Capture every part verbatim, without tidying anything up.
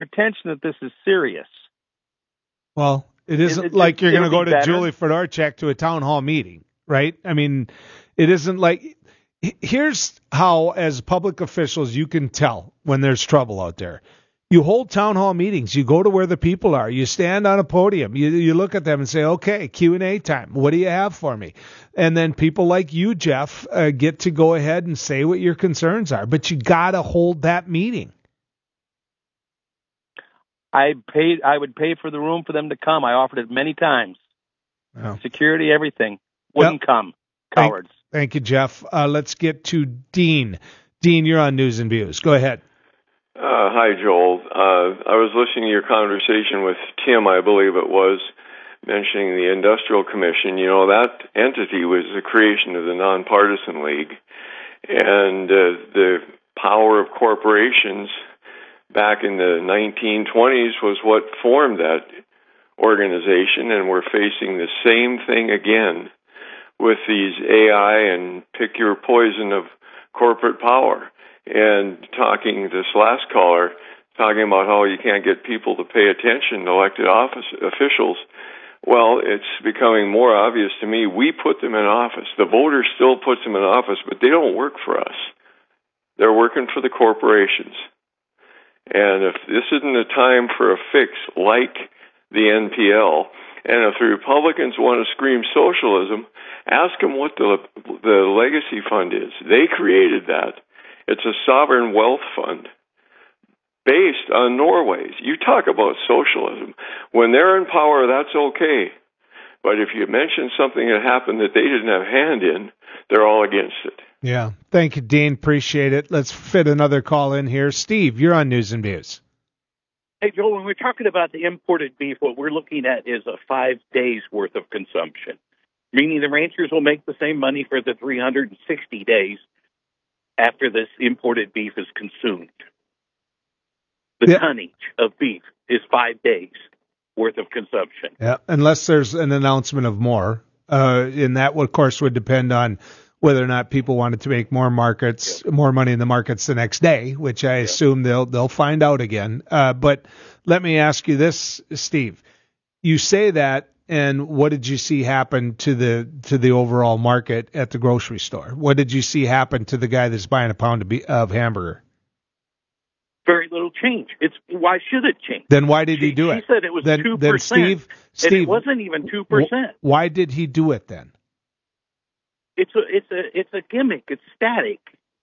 attention that this is serious. Well, it isn't it, like it, you're going to go to better. Julie Fedorchak to a town hall meeting, right? I mean, it isn't like – here's how, as public officials, you can tell when there's trouble out there. You hold town hall meetings. You go to where the people are. You stand on a podium. You you look at them and say, okay, Q and A time. What do you have for me? And then people like you, Jeff, uh, get to go ahead and say what your concerns are. But you got to hold that meeting. I paid. I would pay for the room for them to come. I offered it many times. Oh. Security, everything. Wouldn't yep. come. Cowards. Thank, thank you, Jeff. Uh, let's get to Dean. Dean, you're on News and Views. Go ahead. Uh, hi, Joel. Uh, I was listening to your conversation with Tim, I believe it was, mentioning the Industrial Commission. You know, that entity was the creation of the Nonpartisan League. And uh, the power of corporations back in the nineteen twenties was what formed that organization, and we're facing the same thing again with these A I and pick your poison of corporate power. And talking, this last caller, talking about how you can't get people to pay attention to elected office officials. Well, it's becoming more obvious to me. We put them in office. The voter still puts them in office, but they don't work for us. They're working for the corporations. And if this isn't a time for a fix like the N P L, and if the Republicans want to scream socialism, ask them what the the legacy fund is. They created that. It's a sovereign wealth fund based on Norway's. You talk about socialism. When they're in power, that's okay. But if you mention something that happened that they didn't have hand in, they're all against it. Yeah. Thank you, Dean. Appreciate it. Let's fit another call in here. Steve, you're on News and Views. Hey, Joel, when we're talking about the imported beef, what we're looking at is a five days worth of consumption, meaning the ranchers will make the same money for the three hundred sixty days after this imported beef is consumed. The yeah. tonnage of beef is five days worth of consumption. Yeah, unless there's an announcement of more. Uh, and that, of course, would depend on whether or not people wanted to make more markets, yeah. more money in the markets the next day, which I yeah. assume they'll they'll find out again. Uh, but let me ask you this, Steve. You say that, and what did you see happen to the to the overall market at the grocery store? What did you see happen to the guy that's buying a pound of, be- of hamburger? Very little change. It's why should it change? Then why did she, he do she it? She said it was then, two percent. Then Steve, Steve, and it wasn't even two percent. Why did he do it then? It's a it's a it's a gimmick. It's static.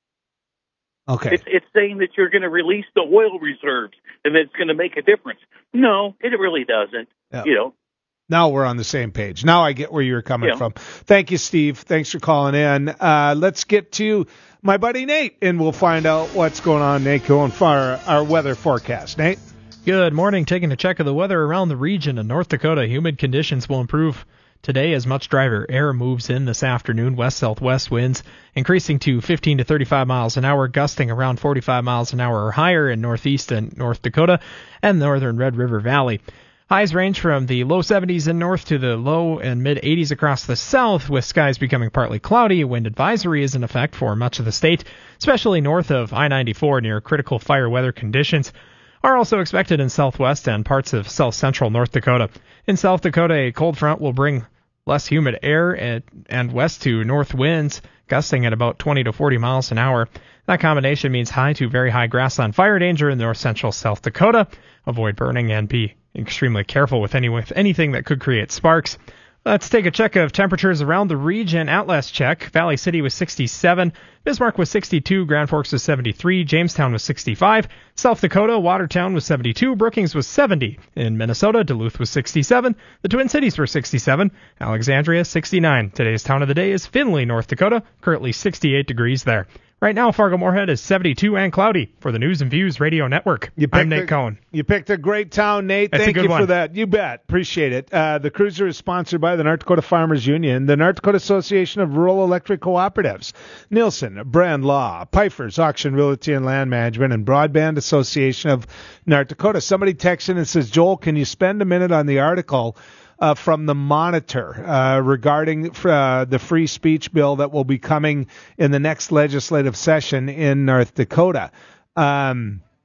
Okay. It's it's saying that you're going to release the oil reserves and that it's going to make a difference. No, it really doesn't. Yeah. You know. Now we're on the same page. Now I get where you're coming yeah. from. Thank you, Steve. Thanks for calling in. Uh, let's get to my buddy Nate, and we'll find out what's going on, Nate, going for our, our weather forecast. Nate? Good morning. Taking a check of the weather around the region in North Dakota. Humid conditions will improve today as much drier air moves in this afternoon. West-southwest winds increasing to fifteen to thirty-five miles an hour, gusting around forty-five miles an hour or higher in northeast and North Dakota and northern Red River Valley. Highs range from the low seventies in north to the low and mid eighties across the south, with skies becoming partly cloudy. A wind advisory is in effect for much of the state, especially north of I ninety-four near critical fire weather conditions are also expected in southwest and parts of south-central North Dakota. In South Dakota, a cold front will bring less humid air and, and west to north winds, gusting at about twenty to forty miles an hour. That combination means high to very high grassland fire danger in north-central South Dakota. Avoid burning and be extremely careful with any with anything that could create sparks. Let's take a check of temperatures around the region. At last check, Valley City was sixty-seven, Bismarck was sixty-two, Grand Forks was seventy-three, Jamestown was sixty-five, South Dakota, Watertown was seventy-two, Brookings was seventy. In Minnesota, Duluth was sixty-seven, the Twin Cities were sixty-seven, Alexandria sixty-nine. Today's town of the day is Findlay, North Dakota, currently sixty-eight degrees there. Right now, Fargo-Moorhead is seventy-two and cloudy. For the News and Views Radio Network, I'm Nate a, Cohen. You picked a great town, Nate. That's Thank a good you one. for that. You bet. Appreciate it. Uh, the cruiser is sponsored by the North Dakota Farmers Union, the North Dakota Association of Rural Electric Cooperatives, Nielsen, Brand Law, Pfeiffer's Auction Realty and Land Management, and Broadband Association of North Dakota. Somebody texted in and says, Joel, can you spend a minute on the article Uh, from the Monitor uh, regarding uh, the free speech bill that will be coming in the next legislative session in North Dakota. Um,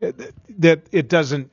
that it doesn't